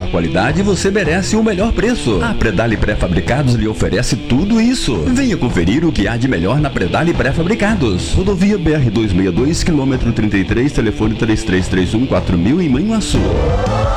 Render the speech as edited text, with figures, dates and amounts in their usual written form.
qualidade, você merece o melhor preço. A Predale Pré-Fabricados lhe oferece tudo isso. Venha conferir o que há de melhor na Predale Pré-Fabricados. Rodovia BR-262, quilômetro 33, telefone 3331-4000 em Manhuaçu.